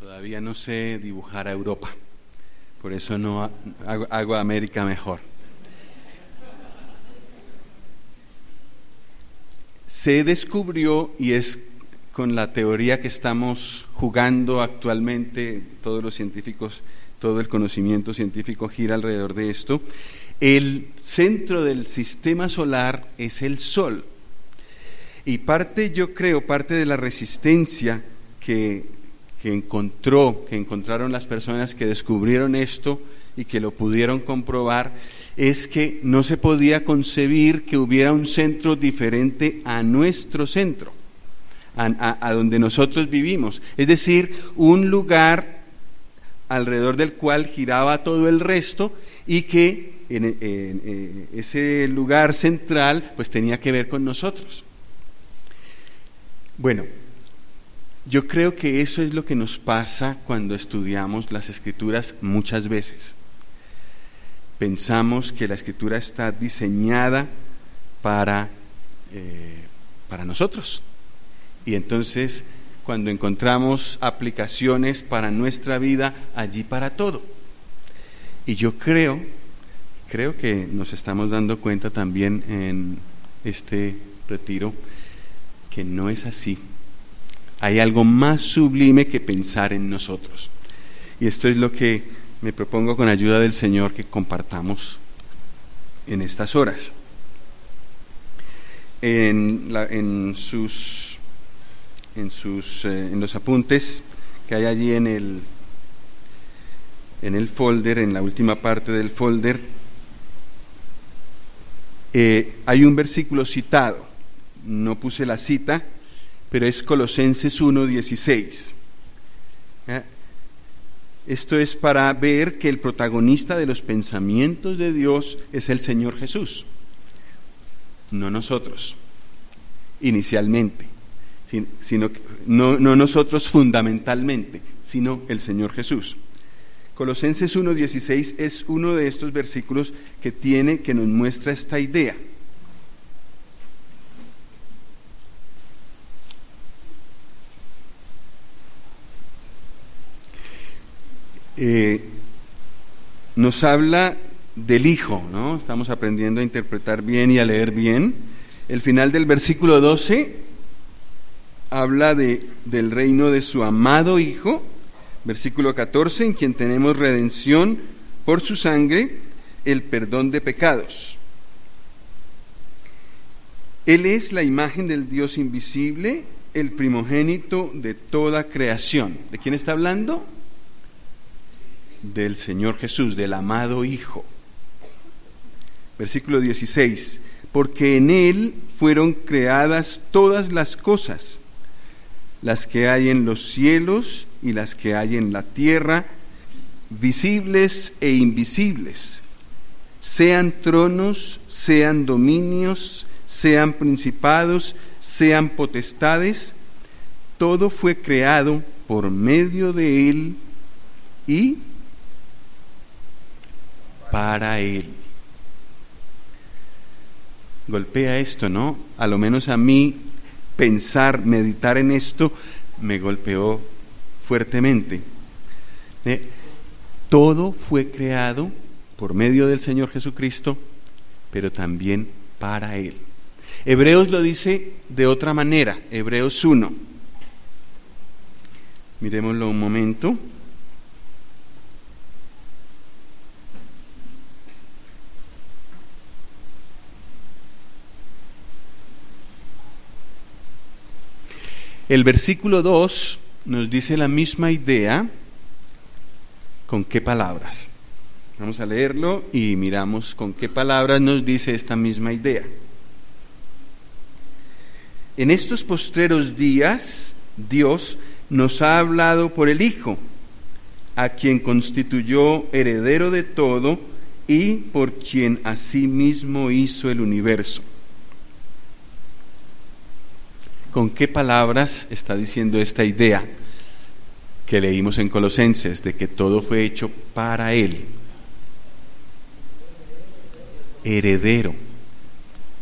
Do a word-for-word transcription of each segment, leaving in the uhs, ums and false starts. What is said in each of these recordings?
Todavía no sé dibujar a Europa, por eso no hago, hago a América mejor. Se descubrió, y es con la teoría que estamos jugando actualmente, todos los científicos, todo el conocimiento científico gira alrededor de esto, el centro del sistema solar es el Sol. Y parte, yo creo, parte de la resistencia que, que encontró, que encontraron las personas que descubrieron esto y que lo pudieron comprobar, es que no se podía concebir que hubiera un centro diferente a nuestro centro, a, a, a donde nosotros vivimos. Es decir, un lugar alrededor del cual giraba todo el resto y que en, en, en ese lugar central pues tenía que ver con nosotros. Bueno, yo creo que eso es lo que nos pasa cuando estudiamos las Escrituras muchas veces. Pensamos que la Escritura está diseñada para, eh, para nosotros. Y entonces, cuando encontramos aplicaciones para nuestra vida, allí para todo. Y yo creo, creo que nos estamos dando cuenta también en este retiro, que no es así. Hay algo más sublime que pensar en nosotros. Y esto es lo que me propongo con ayuda del Señor que compartamos en estas horas. En, la, en sus, en sus, eh, en los apuntes que hay allí en el, en el folder, en la última parte del folder, eh, hay un versículo citado. No puse la cita, pero es Colosenses uno dieciséis. ¿Eh? Esto es para ver que el protagonista de los pensamientos de Dios es el Señor Jesús, no nosotros, inicialmente, sino no, no nosotros fundamentalmente, sino el Señor Jesús. Colosenses uno dieciséis es uno de estos versículos que tiene, que nos muestra esta idea. Eh, nos habla del Hijo, ¿no? Estamos aprendiendo a interpretar bien y a leer bien. El final del versículo doce habla de, del reino de su amado Hijo. Versículo catorce, en quien tenemos redención por su sangre, el perdón de pecados. Él es la imagen del Dios invisible, el primogénito de toda creación. ¿De quién está hablando? Del Señor Jesús, del amado Hijo. Versículo dieciséis, porque en Él fueron creadas todas las cosas, las que hay en los cielos y las que hay en la tierra, visibles e invisibles, sean tronos, sean dominios, sean principados, sean potestades, todo fue creado por medio de Él y para Él. Golpea esto, ¿no? A lo menos a mí pensar, meditar en esto me golpeó fuertemente. ¿Eh? Todo fue creado por medio del Señor Jesucristo, pero también para Él. Hebreos lo dice de otra manera, Hebreos uno. Miremoslo un momento. El versículo dos nos dice la misma idea, ¿con qué palabras? Vamos a leerlo y miramos con qué palabras nos dice esta misma idea. En estos postreros días, Dios nos ha hablado por el Hijo, a quien constituyó heredero de todo y por quien asimismo hizo el universo. ¿Con qué palabras está diciendo esta idea que leímos en Colosenses, de que todo fue hecho para Él? Heredero,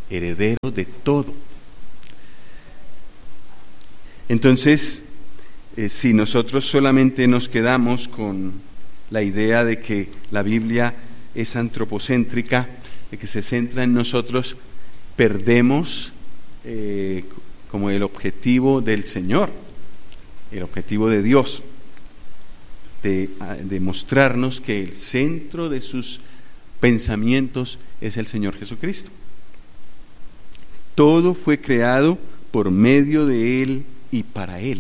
heredero de todo. Entonces, Eh, si nosotros solamente nos quedamos con la idea de que la Biblia es antropocéntrica, de que se centra en nosotros, perdemos eh, como el objetivo del Señor, el objetivo de Dios, de, de mostrarnos que el centro de sus pensamientos es el Señor Jesucristo. Todo fue creado por medio de Él y para Él.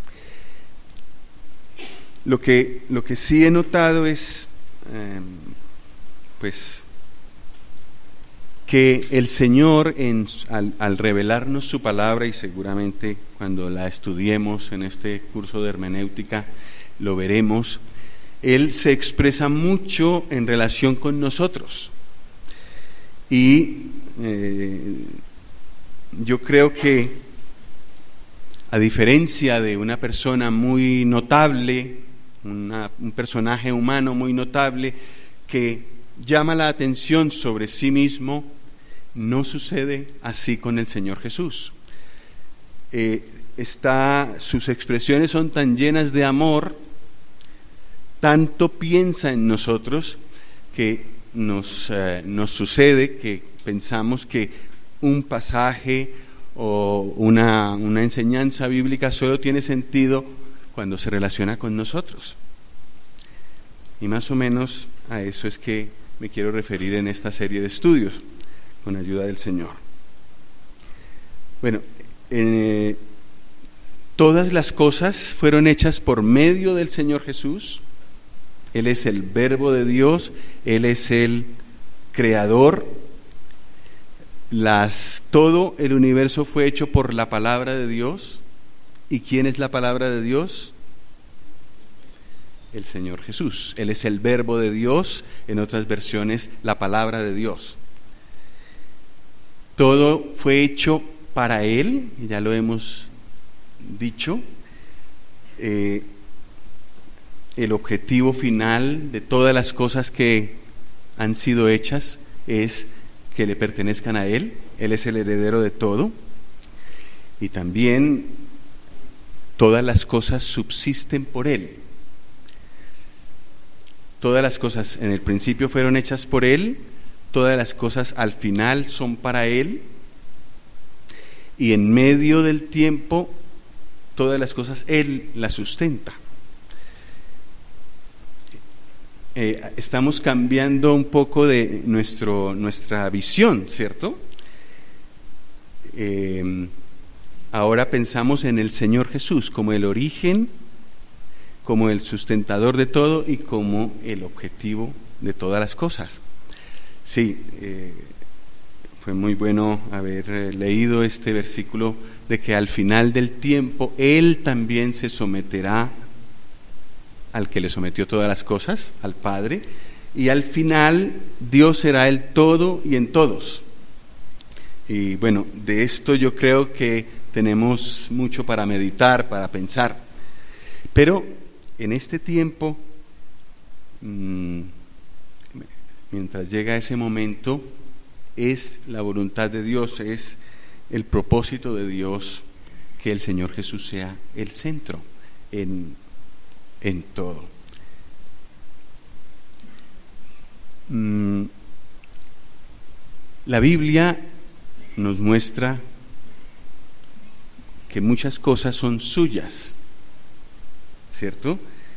Lo que, lo que sí he notado es, eh, pues, que el Señor, en, al, al revelarnos su palabra, y seguramente cuando la estudiemos en este curso de hermenéutica lo veremos, Él se expresa mucho en relación con nosotros. Y eh, yo creo que, a diferencia de una persona muy notable, una, un personaje humano muy notable que llama la atención sobre sí mismo, no sucede así con el Señor Jesús. Eh, está, sus expresiones son tan llenas de amor, tanto piensa en nosotros, que nos, eh, nos sucede que pensamos que un pasaje o una, una enseñanza bíblica solo tiene sentido cuando se relaciona con nosotros. Y más o menos a eso es que me quiero referir en esta serie de estudios, con ayuda del Señor. Bueno, eh, todas las cosas fueron hechas por medio del Señor Jesús. Él es el Verbo de Dios, Él es el Creador. Las, todo el universo fue hecho por la palabra de Dios. ¿Y quién es la palabra de Dios? El Señor Jesús. Él es el Verbo de Dios, en otras versiones, la palabra de Dios. Todo fue hecho para Él, y ya lo hemos dicho. Eh, el objetivo final de todas las cosas que han sido hechas es que le pertenezcan a Él. Él es el heredero de todo. Y también todas las cosas subsisten por Él. Todas las cosas en el principio fueron hechas por Él, todas las cosas al final son para Él, y en medio del tiempo todas las cosas Él las sustenta. Eh, estamos cambiando un poco de nuestro, nuestra visión, ¿cierto? Eh, ahora pensamos en el Señor Jesús como el origen, como el sustentador de todo y como el objetivo de todas las cosas. Sí, eh, fue muy bueno haber eh, leído este versículo de que al final del tiempo Él también se someterá al que le sometió todas las cosas, al Padre, y al final Dios será el todo y en todos. Y bueno, de esto yo creo que tenemos mucho para meditar, para pensar. Pero en este tiempo, mmm, mientras llega ese momento, es la voluntad de Dios, es el propósito de Dios que el Señor Jesús sea el centro en, en todo. Mm, la Biblia nos muestra que muchas cosas son suyas, ¿cierto?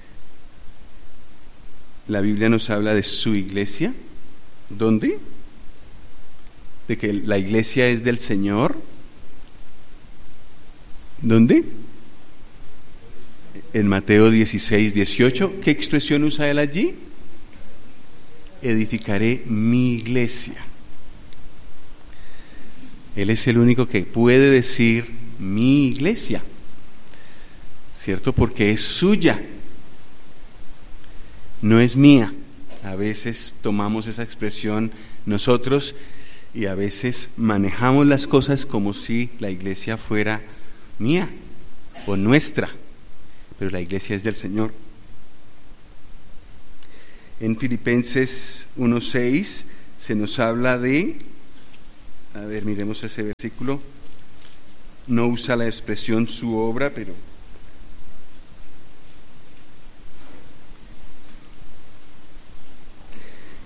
La Biblia nos habla de su iglesia. ¿Dónde? De que la iglesia es del Señor. ¿Dónde? En Mateo dieciséis, dieciocho. ¿Qué expresión usa él allí? Edificaré mi iglesia. Él es el único que puede decir mi iglesia, ¿cierto? Porque es suya, no es mía. A veces tomamos esa expresión nosotros y a veces manejamos las cosas como si la iglesia fuera mía o nuestra, pero la iglesia es del Señor. En Filipenses uno seis se nos habla de, a ver, miremos ese versículo, no usa la expresión su obra, pero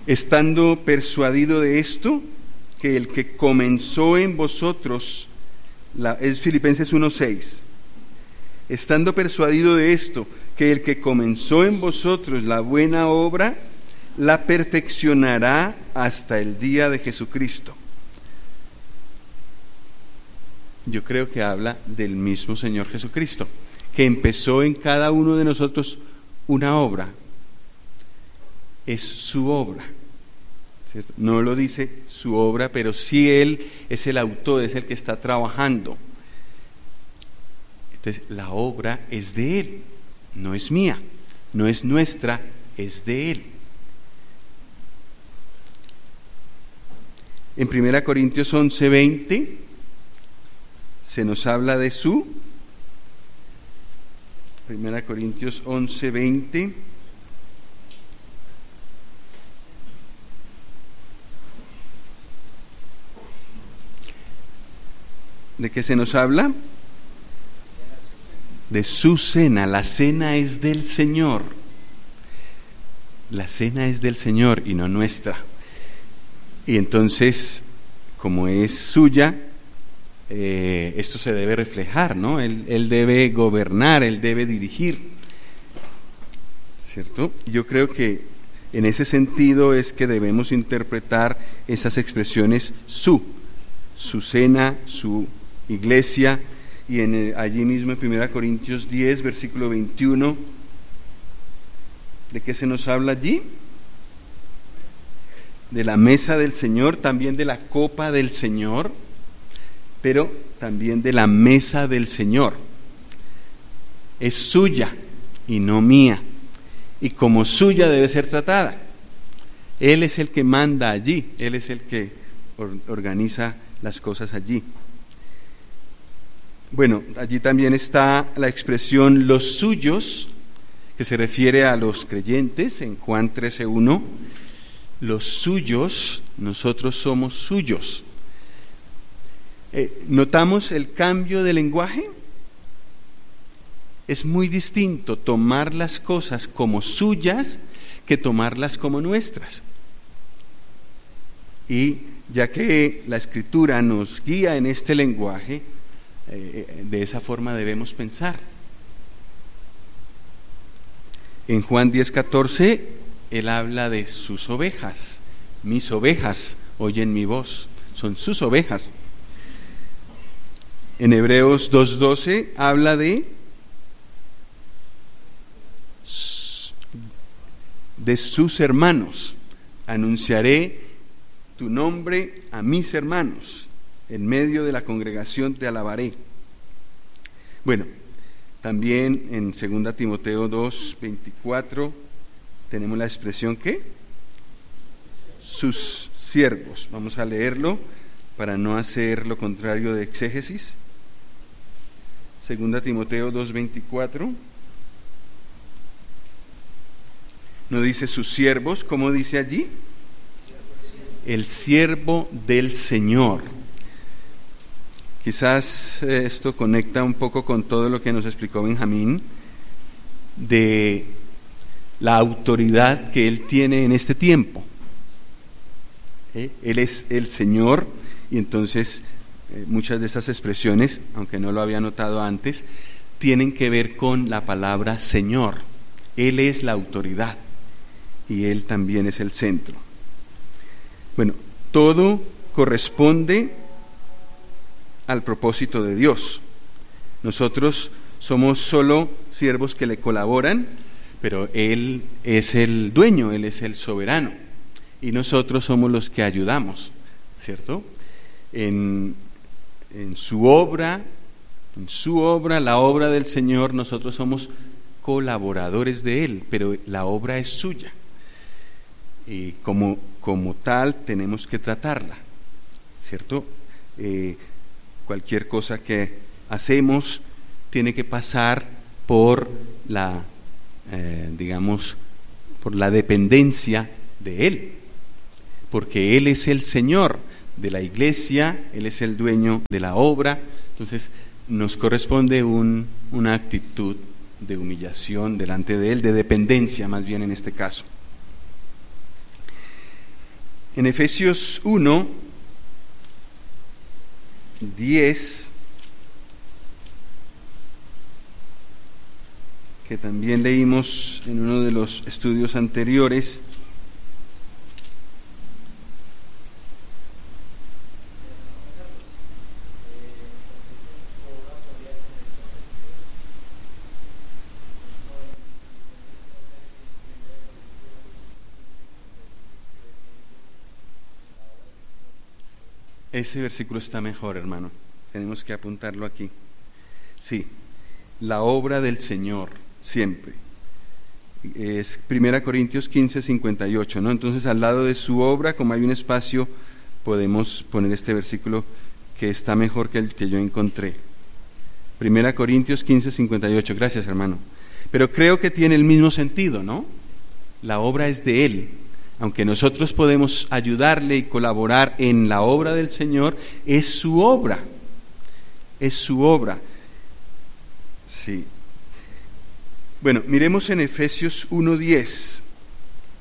estando persuadido de esto, que el que comenzó en vosotros, la, es Filipenses uno seis, estando persuadido de esto, que el que comenzó en vosotros la buena obra, la perfeccionará hasta el día de Jesucristo. Yo creo que habla del mismo Señor Jesucristo, que empezó en cada uno de nosotros una obra. Es su obra, ¿cierto? No lo dice su obra, pero sí Él es el autor, es el que está trabajando. Entonces, la obra es de Él, no es mía, no es nuestra, es de Él. En primera Corintios once veinte se nos habla de su, primera Corintios once veinte, ¿de qué se nos habla? De su cena. La cena es del Señor. La cena es del Señor y no nuestra. Y entonces, como es suya, eh, esto se debe reflejar, ¿no? Él, él debe gobernar, Él debe dirigir, ¿cierto? Yo creo que en ese sentido es que debemos interpretar esas expresiones su, su cena, su iglesia, y en el, allí mismo en primera Corintios diez, versículo veintiuno, ¿de qué se nos habla allí? De la mesa del Señor, también de la copa del Señor, pero también de la mesa del Señor. Es suya y no mía, y como suya debe ser tratada. Él es el que manda allí, Él es el que or- organiza las cosas allí. Bueno, allí también está la expresión los suyos, que se refiere a los creyentes en Juan trece uno. Los suyos, nosotros somos suyos. Eh, ¿Notamos el cambio de lenguaje? Es muy distinto tomar las cosas como suyas que tomarlas como nuestras. Y ya que la Escritura nos guía en este lenguaje, eh, de esa forma debemos pensar. En Juan diez catorce, Él habla de sus ovejas. Mis ovejas oyen mi voz, son sus ovejas. En Hebreos dos doce habla de de sus hermanos. Anunciaré tu nombre a mis hermanos, en medio de la congregación te alabaré. Bueno, también en segunda Timoteo dos veinticuatro tenemos la expresión ¿qué? Sus siervos. Vamos a leerlo para no hacer lo contrario de exégesis. Segunda Timoteo dos veinticuatro. ¿No dice sus siervos? ¿Cómo dice allí? El siervo del Señor. Quizás eh, esto conecta un poco con todo lo que nos explicó Benjamín de la autoridad que Él tiene en este tiempo. ¿Eh? Él es el Señor, y entonces eh, muchas de esas expresiones, aunque no lo había notado antes, tienen que ver con la palabra Señor. Él es la autoridad y Él también es el centro. Bueno, todo corresponde al propósito de Dios. Nosotros somos solo siervos que le colaboran, pero Él es el dueño, Él es el soberano, y nosotros somos los que ayudamos, ¿cierto? En, en su obra, en su obra, la obra del Señor, nosotros somos colaboradores de Él, pero la obra es suya. Y como, como tal tenemos que tratarla, ¿cierto? Eh, cualquier cosa que hacemos tiene que pasar por la, eh, digamos, por la dependencia de Él, porque Él es el Señor de la iglesia, Él es el dueño de la obra. Entonces nos corresponde un, una actitud de humillación delante de Él, de dependencia más bien en este caso. En Efesios uno, diez, que también leímos en uno de los estudios anteriores, ese versículo está mejor, hermano. Tenemos que apuntarlo aquí. Sí, la obra del Señor, siempre. Es Primera Corintios quince, cincuenta y ocho, ¿no? Entonces, al lado de su obra, como hay un espacio, podemos poner este versículo que está mejor que el que yo encontré. Primera Corintios quince, cincuenta y ocho. Gracias, hermano. Pero creo que tiene el mismo sentido, ¿no? La obra es de Él. Aunque nosotros podemos ayudarle y colaborar en la obra del Señor, es su obra, es su obra. Sí. Bueno, miremos en Efesios uno diez.